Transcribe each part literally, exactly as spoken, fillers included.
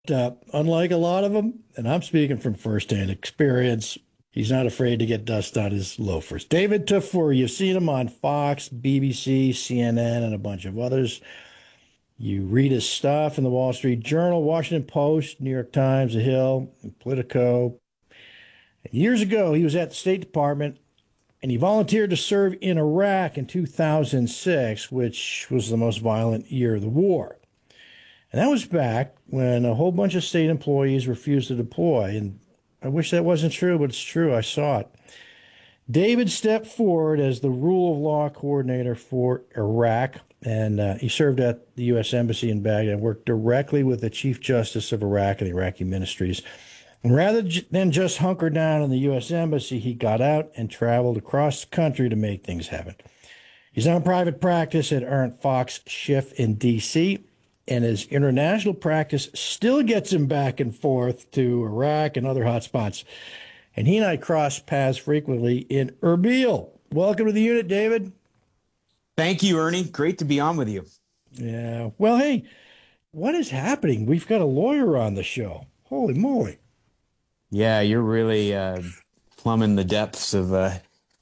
Uh, unlike a lot of them, and I'm speaking from firsthand experience, he's not afraid to get dust on his loafers. David Tufur, you've seen him on Fox, B B C, C N N, and a bunch of others. You read his stuff in the Wall Street Journal, Washington Post, New York Times, The Hill, and Politico. Years ago, he was at the State Department and he volunteered to serve in Iraq in two thousand six, which was the most violent year of the war. And that was back when a whole bunch of state employees refused to deploy. And I wish that wasn't true, but it's true. I saw it. David stepped forward as the rule of law coordinator for Iraq, and uh, he served at the U S. Embassy in Baghdad and worked directly with the Chief Justice of Iraq and the Iraqi ministries. And rather than just hunker down in the U S. Embassy, he got out and traveled across the country to make things happen. He's on private practice at Ernst Fox Schiff in D C, and his international practice still gets him back and forth to Iraq and other hot spots. And he and I cross paths frequently in Erbil. Welcome to the unit, David. Thank you, Ernie. Great to be on with you. Yeah. Well, hey, what is happening? We've got a lawyer on the show. Holy moly. Yeah, you're really uh, plumbing the depths of. Uh...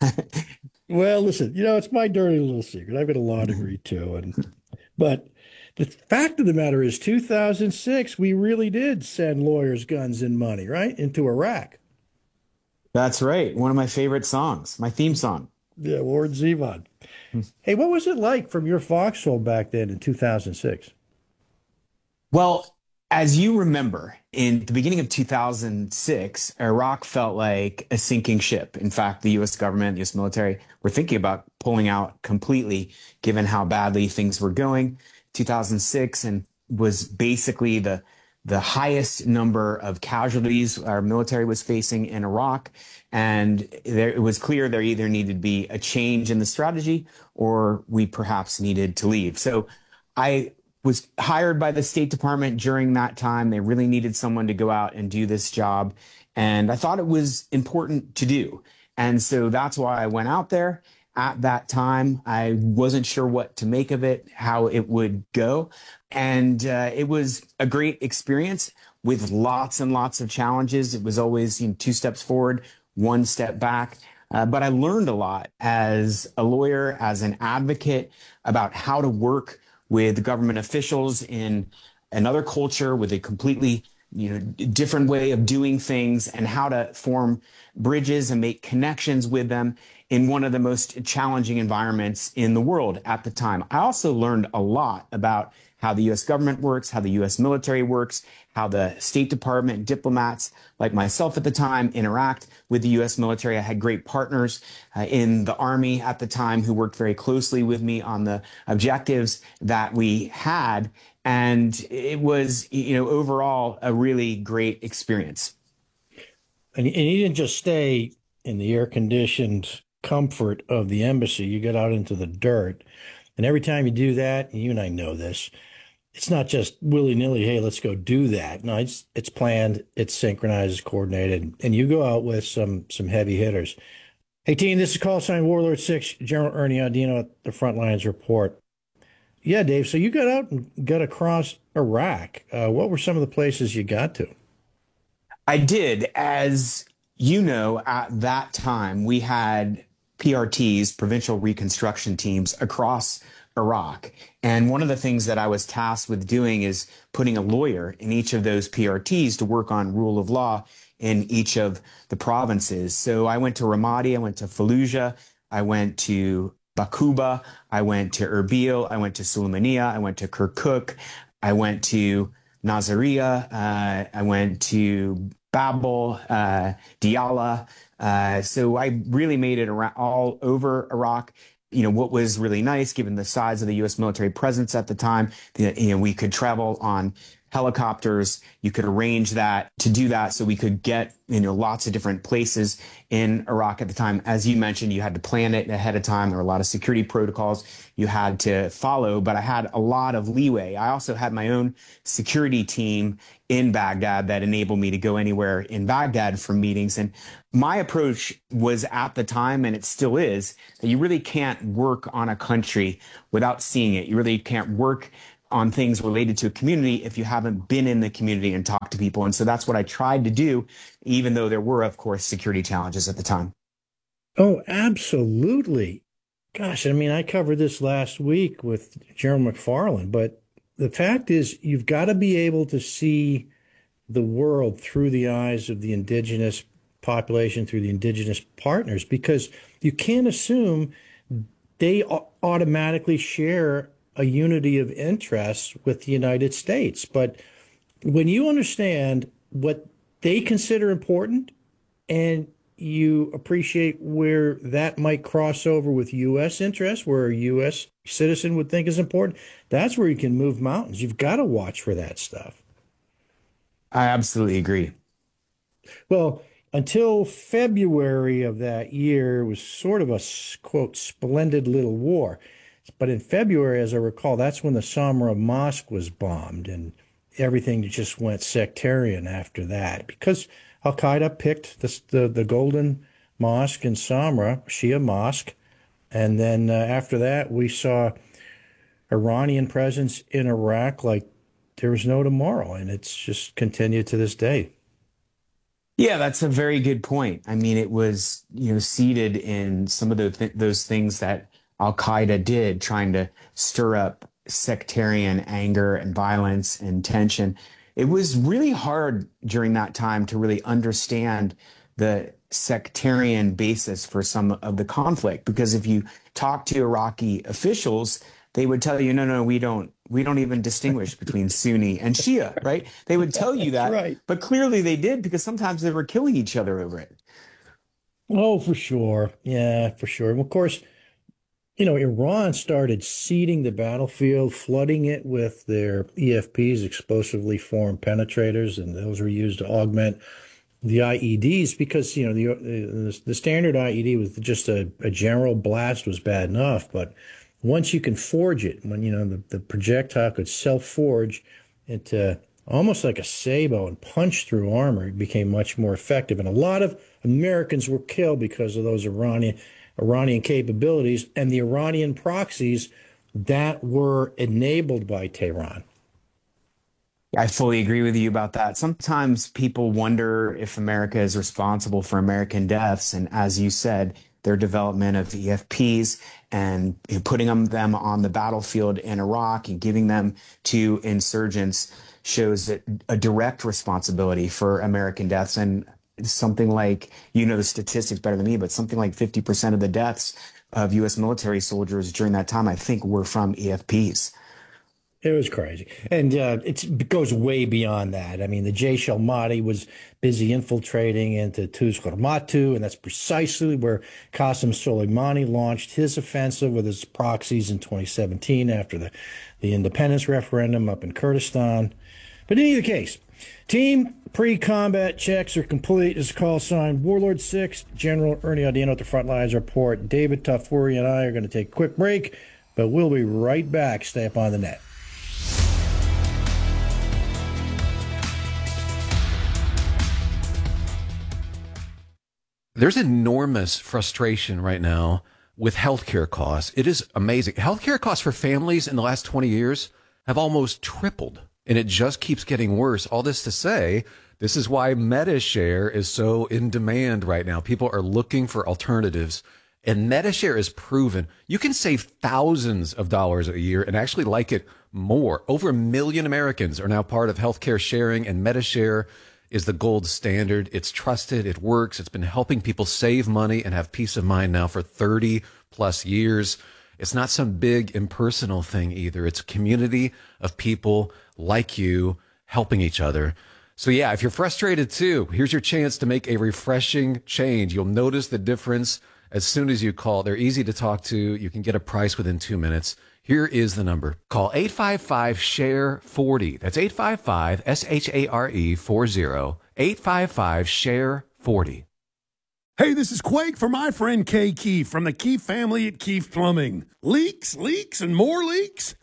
Well, listen, you know, it's my dirty little secret. I've got a law degree too. And but the fact of the matter is, two thousand six, we really did send lawyers, guns, and money, right, into Iraq. That's right. One of my favorite songs, my theme song. Yeah, Warren Zevon. Hey, what was it like from your foxhole back then in two thousand six? Well, as you remember, in the beginning of two thousand six, Iraq felt like a sinking ship. In fact, the U S government, the U S military were thinking about pulling out completely, given how badly things were going. two thousand six and was basically the the highest number of casualties our military was facing in Iraq. And there, it was clear there either needed to be a change in the strategy or we perhaps needed to leave. So I was hired by the State Department during that time. They really needed someone to go out and do this job. And I thought it was important to do. And so that's why I went out there. At that time, I wasn't sure what to make of it, how it would go. And uh, it was a great experience with lots and lots of challenges. It was always, you know, two steps forward, one step back. Uh, but I learned a lot as a lawyer, as an advocate about how to work with government officials in another culture with a completely you know, different way of doing things and how to form bridges and make connections with them in one of the most challenging environments in the world at the time. I also learned a lot about how the U S government works, how the U S military works, how the State Department diplomats like myself at the time interact with the U S military. I had great partners uh, in the Army at the time who worked very closely with me on the objectives that we had. And it was, you know, overall a really great experience. And, and you didn't just stay in the air-conditioned comfort of the embassy. You got out into the dirt. And every time you do that, and you and I know this, it's not just willy-nilly, hey, let's go do that. No, it's it's planned, it's synchronized, it's coordinated, and you go out with some some heavy hitters. Hey, team, this is Call Sign Warlord six, General Ernie Audino at the Front Lines Report. Yeah, Dave, so you got out and got across Iraq. Uh, what were some of the places you got to? I did. As you know, at that time, we had P R Ts, provincial reconstruction teams, across Iraq. And one of the things that I was tasked with doing is putting a lawyer in each of those P R Ts to work on rule of law in each of the provinces. So I went to Ramadi, I went to Fallujah, I went to Bakuba, I went to Erbil, I went to Sulaymaniyah, I went to Kirkuk, I went to Nasiriyah, uh, I went to Babel, uh, Diyala. Uh, so I really made it around all over Iraq. You know, what was really nice, given the size of the U S military presence at the time, you know, we could travel on helicopters. You could arrange that to do that so we could get, you know, lots of different places in Iraq at the time. As you mentioned, you had to plan it ahead of time. There were a lot of security protocols you had to follow, but I had a lot of leeway. I also had my own security team in Baghdad that enabled me to go anywhere in Baghdad for meetings. And my approach was at the time, and it still is, that you really can't work on a country without seeing it. You really can't work on things related to a community if you haven't been in the community and talked to people. And so that's what I tried to do, even though there were, of course, security challenges at the time. Oh, absolutely. Gosh, I mean, I covered this last week with General McFarland, but the fact is, you've got to be able to see the world through the eyes of the indigenous population, through the indigenous partners, because you can't assume they automatically share a unity of interests with the United States. But when you understand what they consider important and you appreciate where that might cross over with U S interests, where a U S citizen would think is important, that's where you can move mountains. You've got to watch for that stuff. I absolutely agree. Well, until February of that year, it was sort of a, quote, splendid little war. But in February, as I recall, that's when the Samara Mosque was bombed, and everything just went sectarian after that, because Al-Qaeda picked the, the, the Golden Mosque in Samara, Shia Mosque, and then uh, after that, we saw Iranian presence in Iraq like there was no tomorrow, and it's just continued to this day. Yeah, that's a very good point. I mean, it was, you know, seated in some of the th- those things that Al-Qaeda did, trying to stir up sectarian anger and violence and tension. It was really hard during that time to really understand the sectarian basis for some of the conflict, because if you talk to Iraqi officials, they would tell you, no, no, we don't, we don't even distinguish between Sunni and Shia, right? They would tell you that, right. But clearly they did, because sometimes they were killing each other over it. Oh, for sure. Yeah, for sure. And of course, you know, Iran started seeding the battlefield, flooding it with their E F Ps, explosively formed penetrators, and those were used to augment the I E Ds, because, you know, the the standard I E D was just a, a general blast was bad enough, but once you can forge it, when, you know, the, the projectile could self-forge into almost like a sabot and punch through armor, it became much more effective. And a lot of Americans were killed because of those Iranian Iranian capabilities and the Iranian proxies that were enabled by Tehran. I fully agree with you about that. Sometimes people wonder if America is responsible for American deaths. And as you said, their development of E F Ps and putting them, them on the battlefield in Iraq and giving them to insurgents shows that a direct responsibility for American deaths. And something like, you know the statistics better than me, but something like fifty percent of the deaths of U S military soldiers during that time, I think, were from E F Ps. It was crazy. And uh, it's, it goes way beyond that. I mean, the Jaish al-Mahdi was busy infiltrating into Tuz Hormatu, and that's precisely where Qasem Soleimani launched his offensive with his proxies in twenty seventeen after the, the independence referendum up in Kurdistan. But in either case, team pre-combat checks are complete. As call sign Warlord six, General Ernie Audino at the front lines report. David Tafuri and I are going to take a quick break, but we'll be right back. Stay up on the net. There's enormous frustration right now with healthcare costs. It is amazing. Healthcare costs for families in the last twenty years have almost tripled, and it just keeps getting worse. All this to say, this is why MediShare is so in demand right now. People are looking for alternatives, and MediShare is proven you can save thousands of dollars a year and actually like it more. Over a million Americans are now part of healthcare sharing, and MediShare is the gold standard. It's trusted. It works. It's been helping people save money and have peace of mind now for thirty plus years. It's not some big impersonal thing either. It's a community of people like you helping each other. So yeah, if you're frustrated too, here's your chance to make a refreshing change. You'll notice the difference as soon as you call. They're easy to talk to. You can get a price within two minutes. Here is the number. Call eight five five, S H A R E, forty. That's eight five five, S H A R E, forty. eight five five, S H A R E, forty. Hey, this is Quake for my friend Kay Keefe from the Keefe family at Keefe Plumbing. Leaks, leaks, and more leaks?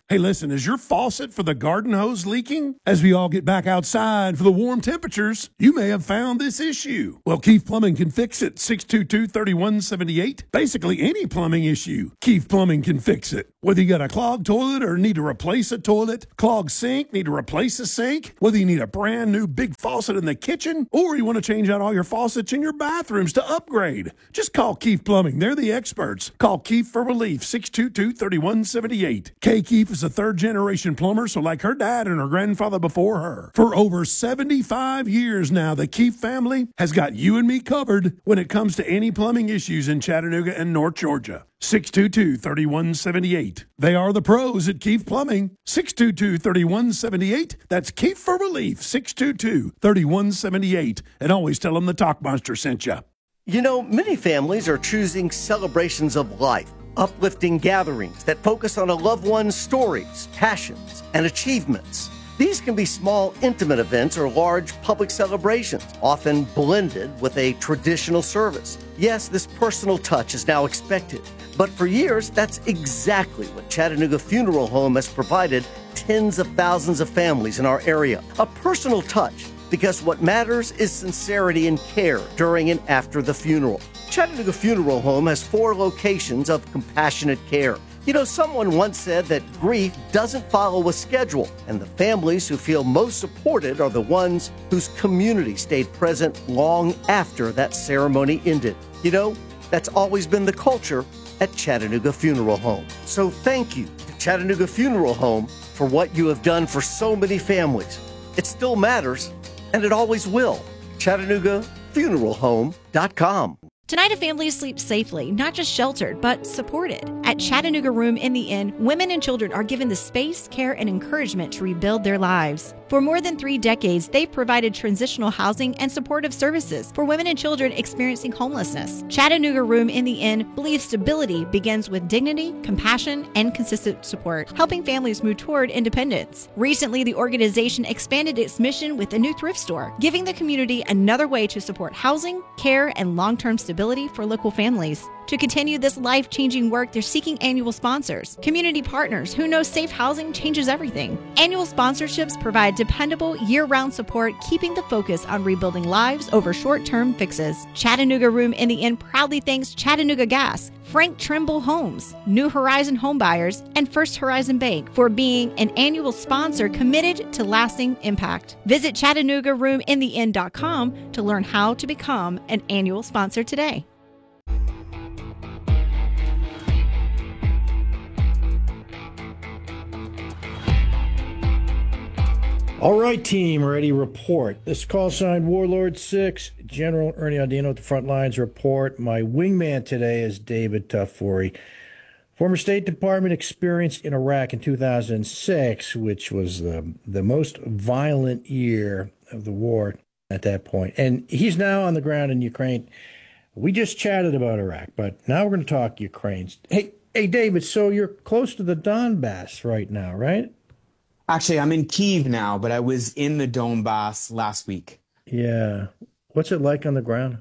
Hey, listen, is your faucet for the garden hose leaking? As we all get back outside for the warm temperatures, you may have found this issue. Well, Keith Plumbing can fix it. six two two, three one seven eight. Basically, any plumbing issue, Keith Plumbing can fix it. Whether you got a clogged toilet or need to replace a toilet, clogged sink, need to replace a sink, whether you need a brand new big faucet in the kitchen, or you want to change out all your faucets in your bathrooms to upgrade, just call Keith Plumbing. They're the experts. Call Keith for relief, six two two, three one seven eight. Kay Keith is a third-generation plumber, so like her dad and her grandfather before her. For over seventy-five years now, the Keith family has got you and me covered when it comes to any plumbing issues in Chattanooga and North Georgia. six two two, three one seven eight. They are the pros at Keith Plumbing. six two two, three one seven eight. That's Keith for relief, six two two, three one seven eight. And always tell them the Talk Monster sent you. You know, many families are choosing celebrations of life, uplifting gatherings that focus on a loved one's stories, passions, and achievements. These can be small, intimate events or large public celebrations, often blended with a traditional service. Yes, this personal touch is now expected, but for years, that's exactly what Chattanooga Funeral Home has provided tens of thousands of families in our area. A personal touch, because what matters is sincerity and care during and after the funeral. Chattanooga Funeral Home has four locations of compassionate care. You know, someone once said that grief doesn't follow a schedule, and the families who feel most supported are the ones whose community stayed present long after that ceremony ended. You know, that's always been the culture at Chattanooga Funeral Home. So thank you to Chattanooga Funeral Home for what you have done for so many families. It still matters, and it always will. Chattanooga Funeral Home dot com. Tonight, a family sleeps safely, not just sheltered, but supported. At Chattanooga Room in the Inn, women and children are given the space, care, and encouragement to rebuild their lives. For more than three decades, they've provided transitional housing and supportive services for women and children experiencing homelessness. Chattanooga Room in the Inn believes stability begins with dignity, compassion, and consistent support, helping families move toward independence. Recently, the organization expanded its mission with a new thrift store, giving the community another way to support housing, care, and long-term stability for local families. To continue this life-changing work, they're seeking annual sponsors, community partners who know safe housing changes everything. Annual sponsorships provide dependable, year-round support, keeping the focus on rebuilding lives over short-term fixes. Chattanooga Room in the Inn proudly thanks Chattanooga Gas, Frank Trimble Homes, New Horizon Homebuyers, and First Horizon Bank for being an annual sponsor committed to lasting impact. Visit Chattanooga Room in the Inn dot com to learn how to become an annual sponsor today. All right, team, ready report. This call sign Warlord six, General Ernie Audino at the front lines report. My wingman today is David Tufori, former State Department experience in Iraq in two thousand six, which was the, the most violent year of the war at that point. And he's now on the ground in Ukraine. We just chatted about Iraq, but now we're going to talk Ukraine. Hey, hey, David, so you're close to the Donbass right now, right? Actually, I'm in Kyiv now, but I was in the Donbass last week. Yeah. What's it like on the ground?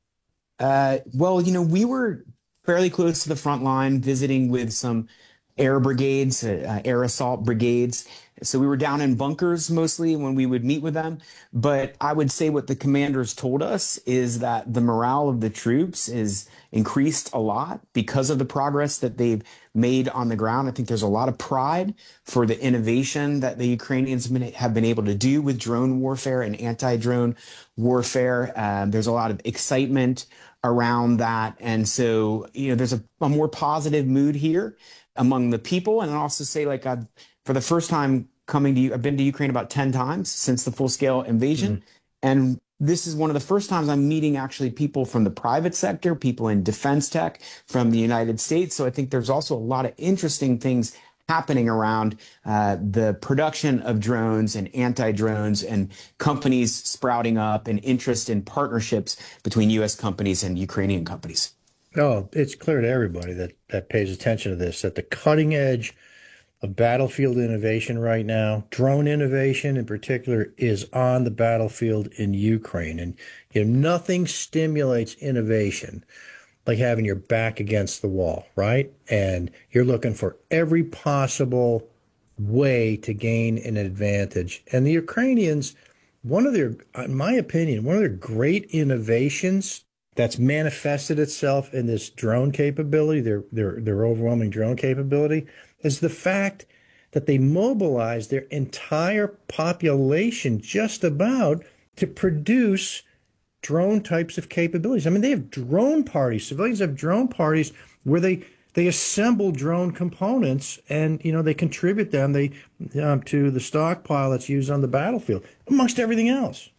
Uh, well, you know, we were fairly close to the front line, visiting with some air brigades, uh, air assault brigades. So we were down in bunkers mostly when we would meet with them. But I would say what the commanders told us is that the morale of the troops is increased a lot because of the progress that they've made on the ground. I think there's a lot of pride for the innovation that the Ukrainians have been able to do with drone warfare and anti-drone warfare. Um, there's a lot of excitement around that. And so, you know, there's a, a more positive mood here among the people. And I also say, like, I've, for the first time coming to you, I've been to Ukraine about ten times since the full-scale invasion. Mm-hmm. And this is one of the first times I'm meeting actually people from the private sector, people in defense tech from the United States. So I think there's also a lot of interesting things happening around uh, the production of drones and anti-drones and companies sprouting up and interest in partnerships between U S companies and Ukrainian companies. Oh, it's clear to everybody that, that pays attention to this, that the cutting edge of battlefield innovation right now, drone innovation in particular, is on the battlefield in Ukraine. And you know, nothing stimulates innovation like having your back against the wall, right? And you're looking for every possible way to gain an advantage. And the Ukrainians, one of their, in my opinion, one of their great innovations that's manifested itself in this drone capability, their their their overwhelming drone capability, is the fact that they mobilized their entire population just about to produce drone types of capabilities. I mean, they have drone parties. Civilians have drone parties where they they assemble drone components and, you know, they contribute them they um, to the stockpile that's used on the battlefield, amongst everything else.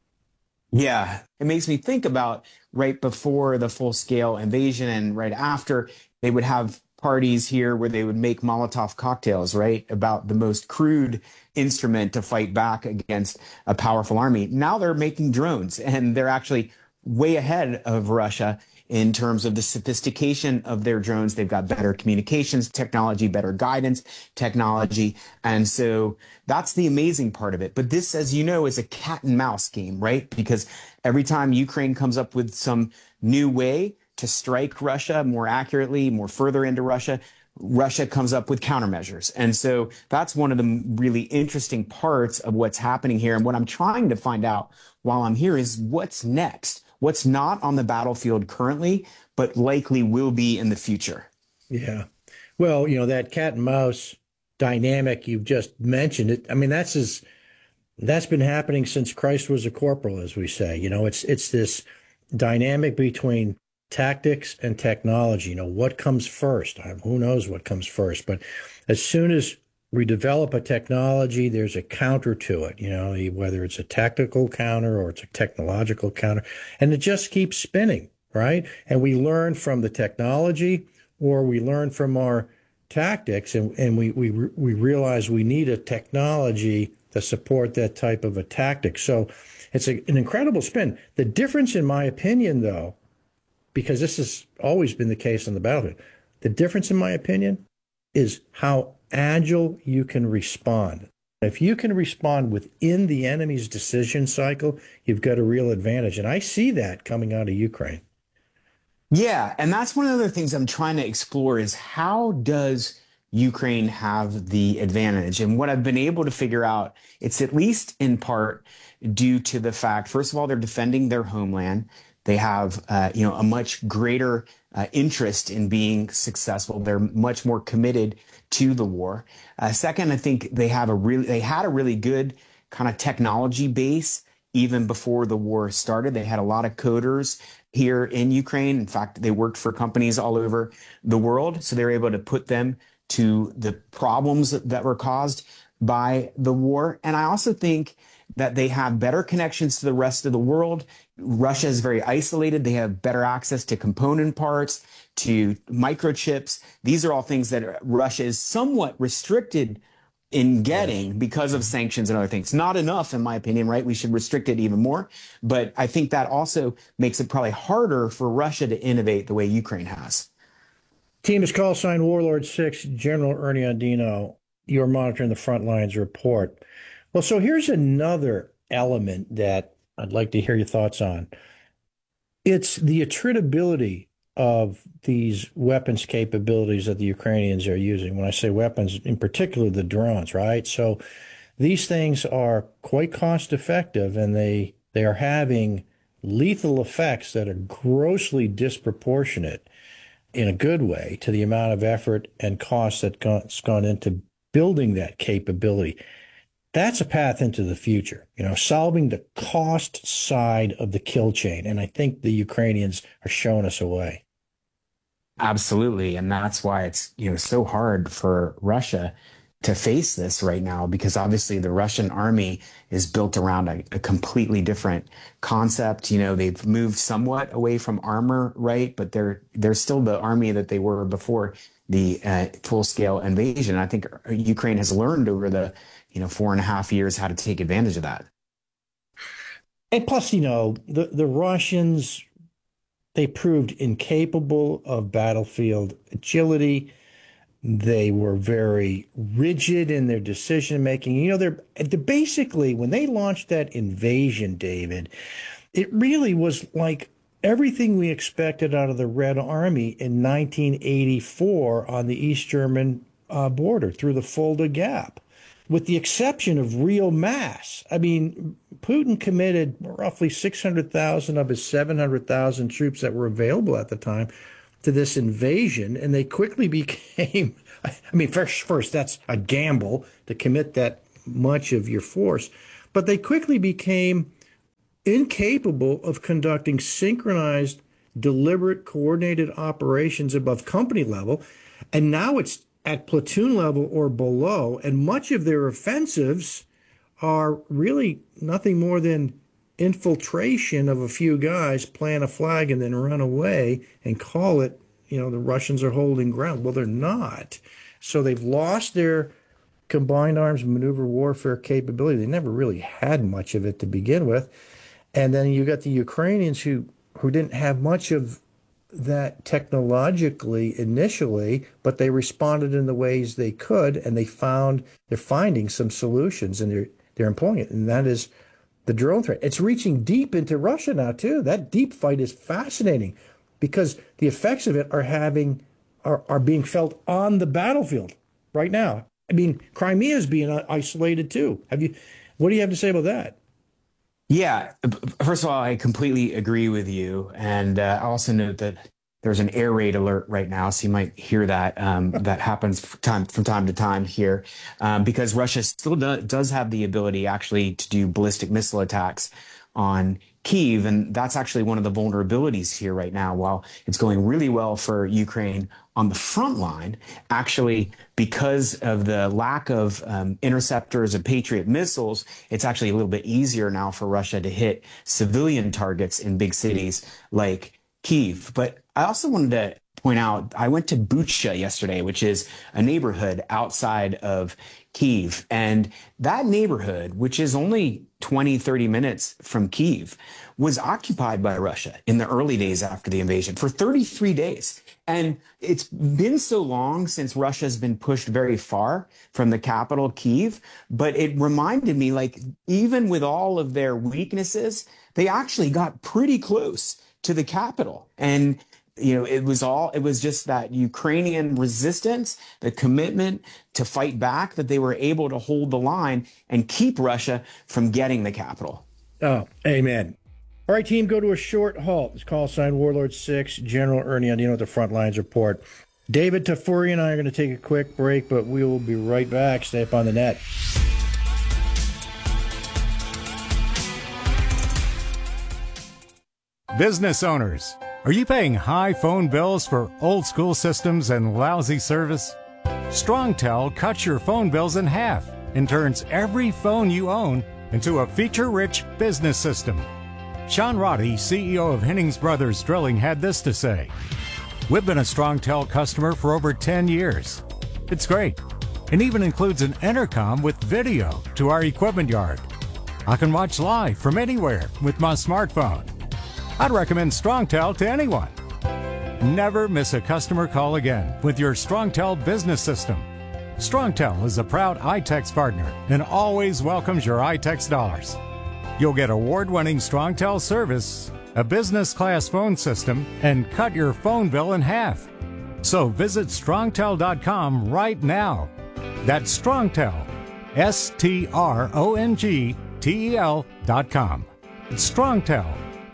Yeah, it makes me think about right before the full scale invasion and right after, they would have parties here where they would make Molotov cocktails, right? About the most crude instrument to fight back against a powerful army. Now they're making drones, and they're actually way ahead of Russia in terms of the sophistication of their drones. They've got better communications technology, better guidance technology. And so that's the amazing part of it. But this, as you know, is a cat and mouse game, right? Because every time Ukraine comes up with some new way to strike Russia more accurately, more further into Russia, Russia comes up with countermeasures. And so that's one of the really interesting parts of what's happening here. And what I'm trying to find out while I'm here is what's next. What's not on the battlefield currently, but likely will be in the future. Yeah. Well, you know, that cat and mouse dynamic you've just mentioned, it, I mean, that's as, that's been happening since Christ was a corporal, as we say. You know, it's it's this dynamic between tactics and technology. You know, what comes first? Who knows what comes first? But as soon as we develop a technology, there's a counter to it, you know, whether it's a tactical counter or it's a technological counter, and it just keeps spinning, right? And we learn from the technology, or we learn from our tactics, and, and we, we, we realize we need a technology to support that type of a tactic. So it's a, an incredible spin. The difference, in my opinion, though, because this has always been the case on the battlefield, the difference, in my opinion, is how agile you can respond. If you can respond within the enemy's decision cycle, you've got a real advantage. And I see that coming out of Ukraine. Yeah, and that's one of the things I'm trying to explore is how does Ukraine have the advantage? And what I've been able to figure out, it's at least in part due to the fact, first of all, they're defending their homeland. They have, uh, you know, a much greater uh, interest in being successful. They're much more committed to the war. Uh, second, I think they have a really, they had a really good kind of technology base even before the war started. They had a lot of coders here in Ukraine. In fact, they worked for companies all over the world, so they were able to put them to the problems that were caused by the war. And I also think that they have better connections to the rest of the world. Russia is very isolated. They have better access to component parts, to microchips. These are all things that Russia is somewhat restricted in getting because of sanctions and other things. Not enough, in my opinion, right? We should restrict it even more. But I think that also makes it probably harder for Russia to innovate the way Ukraine has. Team is call sign Warlord six, General Ernie Andino. You're monitoring the front lines report. Well, so here's another element that I'd like to hear your thoughts on. It's the attritability of these weapons capabilities that the Ukrainians are using. When I say weapons, in particular, the drones, right? So these things are quite cost effective, and they, they are having lethal effects that are grossly disproportionate in a good way to the amount of effort and cost that's gone into building that capability. That's a path into the future, you know, solving the cost side of the kill chain. And I think the Ukrainians are showing us a way. Absolutely. And that's why it's, you know, so hard for Russia to face this right now, because obviously the Russian army is built around a, a completely different concept. You know, they've moved somewhat away from armor, right? But they're they're still the army that they were before the uh, full-scale invasion. I think Ukraine has learned over the, you know, four and a half years how to take advantage of that. And plus, you know, the, the Russians, they proved incapable of battlefield agility. They were very rigid in their decision making. You know, they're, they're basically, when they launched that invasion, David, it really was like everything we expected out of the Red Army in nineteen eighty-four on the East German uh, border through the Fulda Gap, with the exception of real mass. I mean, Putin committed roughly six hundred thousand of his seven hundred thousand troops that were available at the time to this invasion, and they quickly became, I mean, first, first that's a gamble to commit that much of your force, but they quickly became incapable of conducting synchronized, deliberate, coordinated operations above company level, and now it's at platoon level or below, and much of their offensives are really nothing more than infiltration of a few guys, plant a flag, and then run away and call it, you know, the Russians are holding ground. Well, they're not. So they've lost their combined arms maneuver warfare capability. They never really had much of it to begin with. And then you got the Ukrainians who, who didn't have much of that technologically initially, but they responded in the ways they could, and they found, they're finding some solutions, and they're, they're employing it. And that is the drone threat. It's reaching deep into Russia now, too. That deep fight is fascinating because the effects of it are having are, are being felt on the battlefield right now. I mean, Crimea is being isolated, too. Have you? What do you have to say about that? Yeah, first of all, I completely agree with you. And uh, I also note that there's an air raid alert right now, so you might hear that. Um, that happens from time, from time to time here um, because Russia still do, does have the ability actually to do ballistic missile attacks on Kyiv. And that's actually one of the vulnerabilities here right now. While it's going really well for Ukraine on the front line, actually, because of the lack of um, interceptors and Patriot missiles, it's actually a little bit easier now for Russia to hit civilian targets in big cities like Kyiv. But I also wanted to point out, I went to Bucha yesterday, which is a neighborhood outside of Kyiv. And that neighborhood, which is only twenty, thirty minutes from Kyiv, was occupied by Russia in the early days after the invasion for thirty-three days. And it's been so long since Russia's been pushed very far from the capital, Kyiv. But it reminded me, like, even with all of their weaknesses, they actually got pretty close to the capital. And you know, it was all, it was just that Ukrainian resistance, the commitment to fight back, that they were able to hold the line and keep Russia from getting the capital. Oh, amen. All right, team, go to a short halt. It's call sign Warlord six, General Ernie Andino with the front lines report. David Tafuri and I are going to take a quick break, but we will be right back. Stay up on the net. Business owners, are you paying high phone bills for old school systems and lousy service? StrongTel cuts your phone bills in half and turns every phone you own into a feature-rich business system. Sean Roddy, C E O of Hennings Brothers Drilling, had this to say: "We've been a StrongTel customer for over ten years. It's great, and even includes an intercom with video to our equipment yard. I can watch live from anywhere with my smartphone. I'd recommend StrongTel to anyone. Never miss a customer call again with your StrongTel business system. StrongTel is a proud iTex partner and always welcomes your iTex dollars. You'll get award-winning StrongTel service, a business-class phone system, and cut your phone bill in half. So visit strongtel dot com right now. That's StrongTel, S T R O N G T E L dot com. It's StrongTel.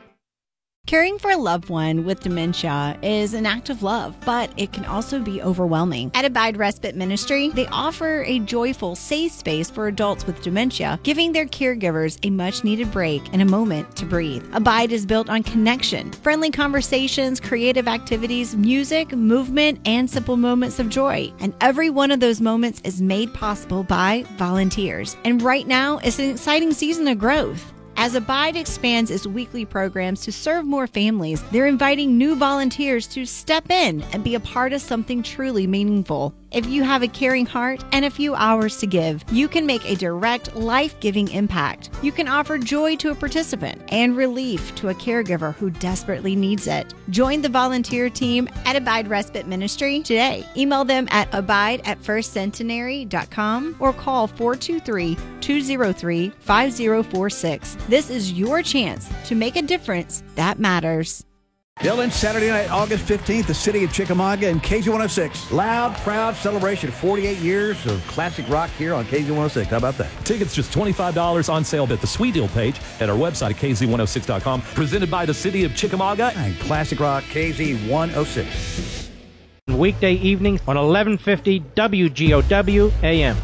Caring for a loved one with dementia is an act of love, but it can also be overwhelming. At Abide Respite Ministry, they offer a joyful, safe space for adults with dementia, giving their caregivers a much-needed break and a moment to breathe. Abide is built on connection, friendly conversations, creative activities, music, movement, and simple moments of joy. And every one of those moments is made possible by volunteers. And right now is an exciting season of growth. As Abide expands its weekly programs to serve more families, they're inviting new volunteers to step in and be a part of something truly meaningful. If you have a caring heart and a few hours to give, you can make a direct, life-giving impact. You can offer joy to a participant and relief to a caregiver who desperately needs it. Join the volunteer team at Abide Respite Ministry today. Email them at abide at first centenary dot com or call four two three, two zero three, five zero four six. This is your chance to make a difference that matters. Dylan, Saturday night, August fifteenth, the city of Chickamauga and K Z one oh six. Loud, proud celebration. forty-eight years of classic rock here on K Z one oh six. How about that? Tickets just twenty-five dollars on sale at the Sweet Deal page at our website at K Z one oh six dot com. Presented by the city of Chickamauga And classic rock, K Z one oh six. Weekday evenings on eleven fifty W G O W A M.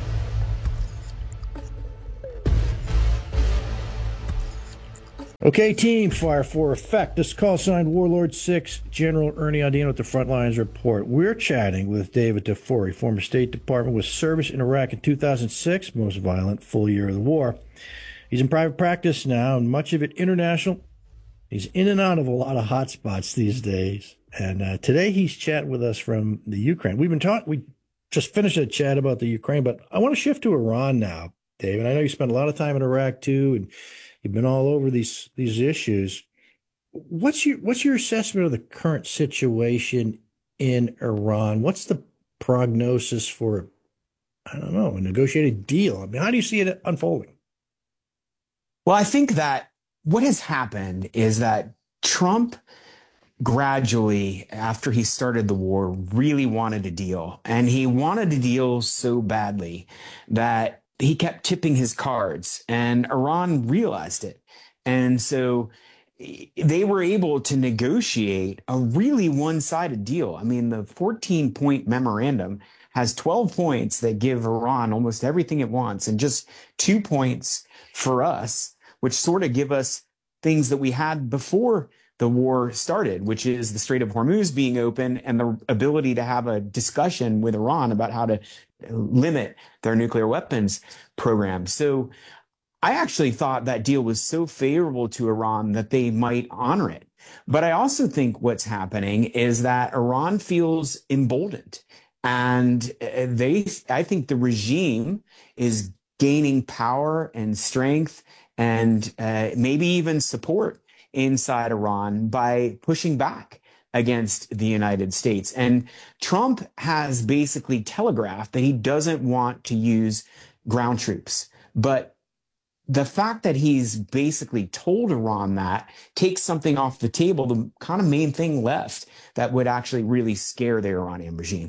Okay, team, fire for effect. This call sign Warlord six, General Ernie Audino with the Frontlines Report. We're chatting with David Tafuri, former State Department with service in Iraq in two thousand six, most violent full year of the war. He's in private practice now, and much of it international. He's in and out of a lot of hot spots these days. And uh, today he's chatting with us from the Ukraine. We've been talking, we just finished a chat about the Ukraine, but I want to shift to Iran now, David. I know you spent a lot of time in Iraq too, and you've been all over these these issues. What's your what's your assessment of the current situation in Iran? What's the prognosis for, I don't know, a negotiated deal? I mean, how do you see it unfolding? Well, I think that what has happened is that Trump gradually, after he started the war, really wanted a deal. And he wanted a deal so badly that he kept tipping his cards, and Iran realized it. And so they were able to negotiate a really one-sided deal. I mean, the fourteen-point memorandum has twelve points that give Iran almost everything it wants, and just two points for us, which sort of give us things that we had before the war started, which is the Strait of Hormuz being open and the ability to have a discussion with Iran about how to limit their nuclear weapons program. So I actually thought that deal was so favorable to Iran that they might honor it. But I also think what's happening is that Iran feels emboldened. And they, I think the regime is gaining power and strength and uh, maybe even support inside Iran by pushing back against the United States. And Trump has basically telegraphed that he doesn't want to use ground troops. But the fact that he's basically told Iran that takes something off the table, the kind of main thing left that would actually really scare the Iranian regime.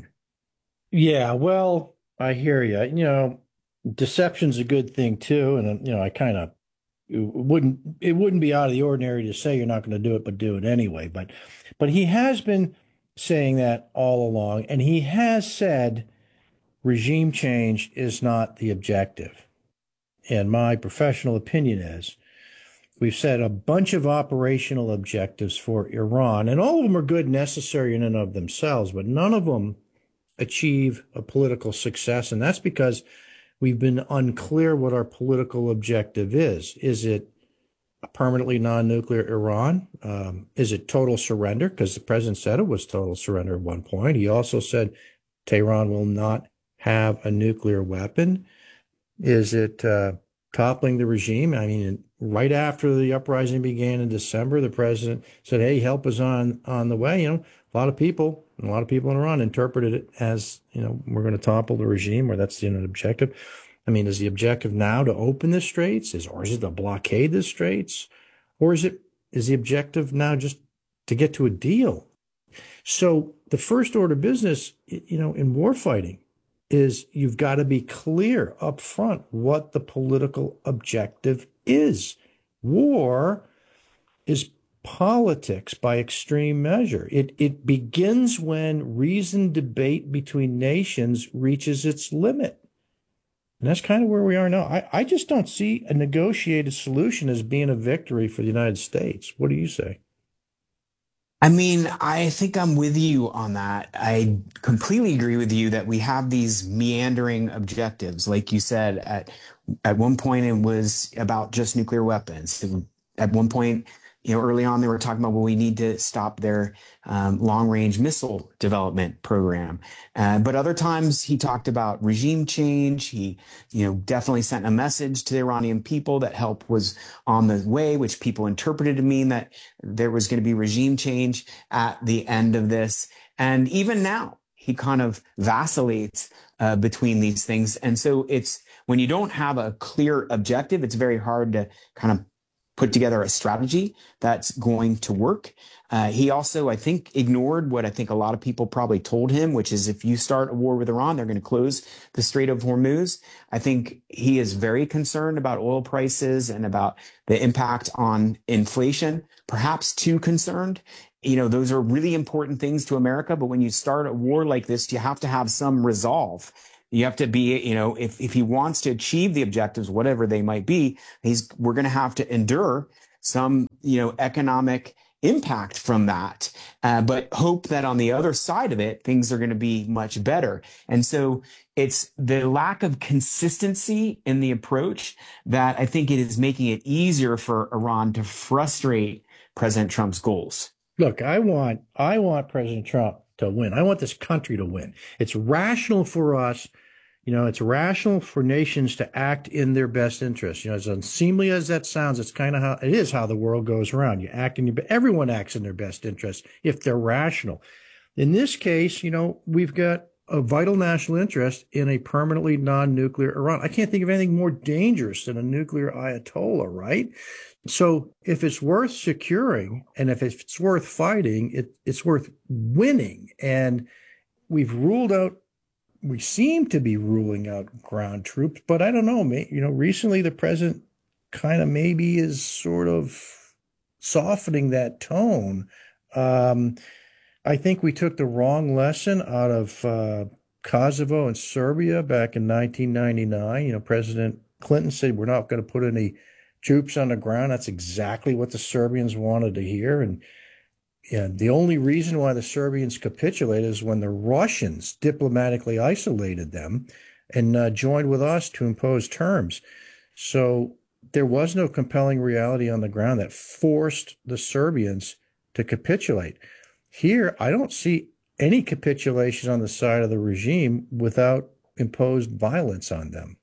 Yeah, well, I hear you. You know, deception's a good thing too. And, you know, I kind of, it wouldn't it wouldn't be out of the ordinary to say you're not going to do it, but do it anyway. But but he has been saying that all along, and he has said regime change is not the objective. And my professional opinion is we've set a bunch of operational objectives for Iran, and all of them are good, necessary in and of themselves, but none of them achieve a political success. And that's because we've been unclear what our political objective is. Is it a permanently non-nuclear Iran? Um, is it total surrender? Because the president said it was total surrender at one point. He also said Tehran will not have a nuclear weapon. Is it uh, toppling the regime? I mean, right after the uprising began in December, the president said, hey, help is on, on the way. You know, a lot of people, a lot of people in Iran interpreted it as, you know, we're going to topple the regime, or that's the objective. I mean, is the objective now to open the straits? Is, or is it to blockade the straits? Or is it, is the objective now just to get to a deal? So the first order of business, you know, in war fighting is you've got to be clear up front what the political objective is. War is politics by extreme measure. It it begins when reasoned debate between nations reaches its limit. And that's kind of where we are now. I, I just don't see a negotiated solution as being a victory for the United States. What do you say? I mean, I think I'm with you on that. I completely agree with you that we have these meandering objectives. Like you said, at at one point it was about just nuclear weapons. At one point, you know, early on they were talking about, well, we need to stop their um, long-range missile development program. Uh, but other times he talked about regime change. He, you know, definitely sent a message to the Iranian people that help was on the way, which people interpreted to mean that there was going to be regime change at the end of this. And even now, he kind of vacillates uh, between these things. And so it's when you don't have a clear objective, it's very hard to kind of put together a strategy that's going to work. Uh, he also, I think, ignored what I think a lot of people probably told him, which is if you start a war with Iran, they're going to close the Strait of Hormuz. I think he is very concerned about oil prices and about the impact on inflation, perhaps too concerned. You know, those are really important things to America. But when you start a war like this, you have to have some resolve. You have to be, you know, if, if he wants to achieve the objectives, whatever they might be, he's, we're going to have to endure some, you know, economic impact from that, uh, but hope that on the other side of it, things are going to be much better. And so it's the lack of consistency in the approach that I think it is making it easier for Iran to frustrate President Trump's goals. Look, I want I want President Trump to win. I want this country to win. It's rational for us. You know, it's rational for nations to act in their best interest. You know, as unseemly as that sounds, it's kind of how it is how the world goes around. You act in your, everyone acts in their best interest if they're rational. In this case, you know, we've got a vital national interest in a permanently non-nuclear Iran. I can't think of anything more dangerous than a nuclear Ayatollah, right? So if it's worth securing and if it's worth fighting, it, it's worth winning. And we've ruled out We seem to be ruling out ground troops, but I don't know. You know, recently the president kind of maybe is sort of softening that tone. Um, I think we took the wrong lesson out of uh, Kosovo and Serbia back in nineteen ninety-nine. You know, President Clinton said, we're not going to put any troops on the ground. That's exactly what the Serbians wanted to hear. And Yeah, the only reason why the Serbians capitulated is when the Russians diplomatically isolated them and uh, joined with us to impose terms. So there was no compelling reality on the ground that forced the Serbians to capitulate. Here, I don't see any capitulation on the side of the regime without imposed violence on them.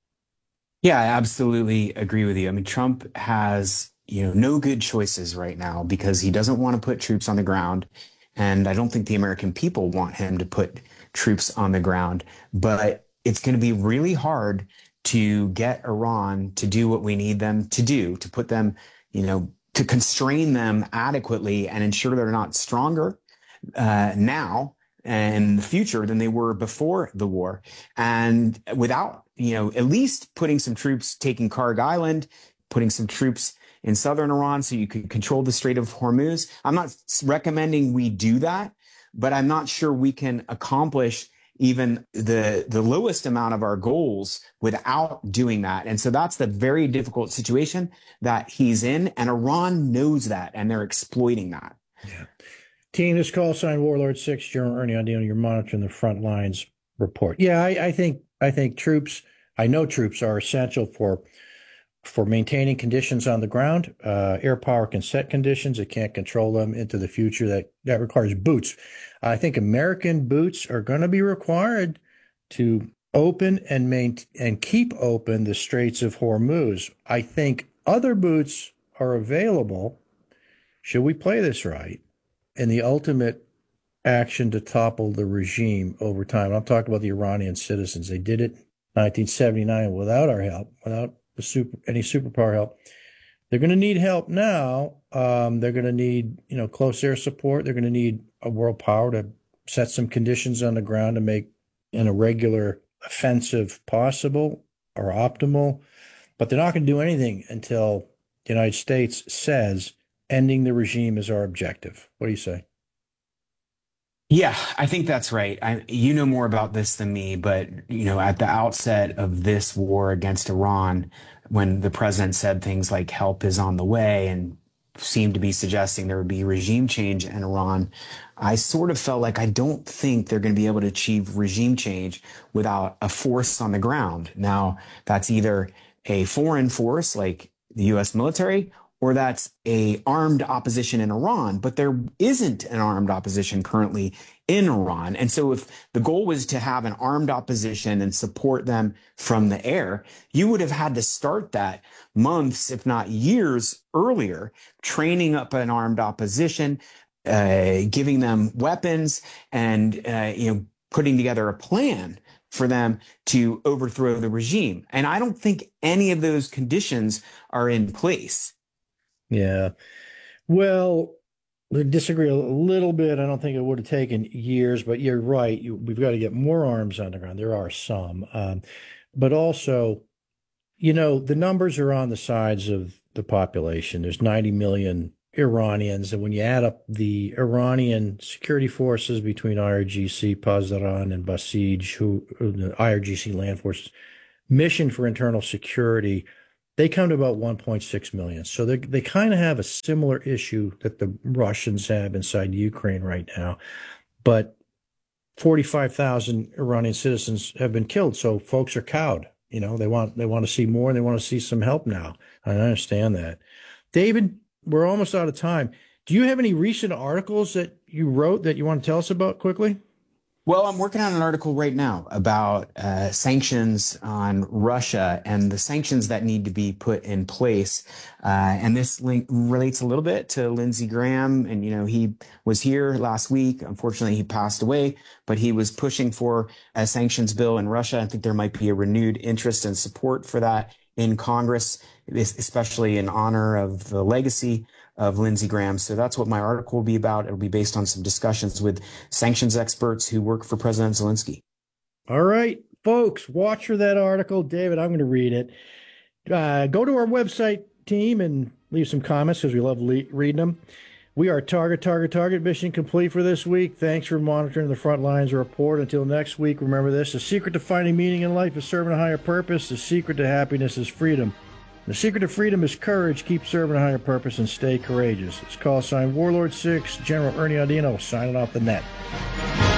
Yeah, I absolutely agree with you. I mean, Trump has you know, no good choices right now because he doesn't want to put troops on the ground. And I don't think the American people want him to put troops on the ground. But it's going to be really hard to get Iran to do what we need them to do, to put them, you know, to constrain them adequately and ensure they're not stronger uh, now and in the future than they were before the war. And without, you know, at least putting some troops taking Karg Island, putting some troops in southern Iran so you could control the Strait of Hormuz. I'm not recommending we do that, but I'm not sure we can accomplish even the, the lowest amount of our goals without doing that. And so that's the very difficult situation that he's in. And Iran knows that, and they're exploiting that. Yeah. Team, this call sign Warlord six, General Ernie Andino, you're monitoring the front lines report. Yeah, I, I think I think troops, I know troops are essential for for maintaining conditions on the ground. Uh, air power can set conditions. It can't control them into the future. That, that requires boots. I think American boots are going to be required to open and maintain and keep open the Straits of Hormuz. I think other boots are available. Should we play this right? And the ultimate action to topple the regime over time. I'm talking about the Iranian citizens. They did it in nineteen seventy-nine without our help, without the super, any superpower help. They're going to need help now. Um, they're going to need, you know, close air support. They're going to need a world power to set some conditions on the ground to make an irregular offensive possible or optimal. But they're not going to do anything until the United States says ending the regime is our objective. What do you say? Yeah, I think that's right. I, you know more about this than me, but, you know, at the outset of this war against Iran, when the president said things like help is on the way and seemed to be suggesting there would be regime change in Iran, I sort of felt like I don't think they're going to be able to achieve regime change without a force on the ground. Now, that's either a foreign force like the U S military, or that's a armed opposition in Iran, but there isn't an armed opposition currently in Iran. And so if the goal was to have an armed opposition and support them from the air, you would have had to start that months, if not years earlier, training up an armed opposition, uh, giving them weapons and, uh, you know, putting together a plan for them to overthrow the regime. And I don't think any of those conditions are in place. Yeah. Well, I disagree a little bit. I don't think it would have taken years, but you're right. You, we've got to get more arms on the ground. There are some. Um, but also, you know, the numbers are on the sides of the population. There's ninety million Iranians. And when you add up the Iranian security forces between I R G C, Pasdaran, and Basij, who the I R G C land forces, mission for internal security, they come to about one point six million. So they they kind of have a similar issue that the Russians have inside Ukraine right now. But forty-five thousand Iranian citizens have been killed. So folks are cowed. You know, they want they want to see more and they want to see some help now. I understand that. David, we're almost out of time. Do you have any recent articles that you wrote that you want to tell us about quickly? Well, I'm working on an article right now about uh, sanctions on Russia and the sanctions that need to be put in place. Uh, and this link relates a little bit to Lindsey Graham. And, you know, he was here last week. Unfortunately, he passed away, but he was pushing for a sanctions bill in Russia. I think there might be a renewed interest and support for that in Congress, especially in honor of the legacy of Lindsey Graham. So that's what my article will be about. It'll be based on some discussions with sanctions experts who work for President Zelensky. All right, folks, watch for that article. David, I'm going to read it. Uh, go to our website, team, and leave some comments because we love le- reading them. We are Target, Target, Target. Mission complete for this week. Thanks for monitoring the Front Lines Report. Until next week, remember this. The secret to finding meaning in life is serving a higher purpose. The secret to happiness is freedom. The secret to freedom is courage. Keep serving a higher purpose and stay courageous. It's call sign Warlord six, General Ernie Audino, signing off the net.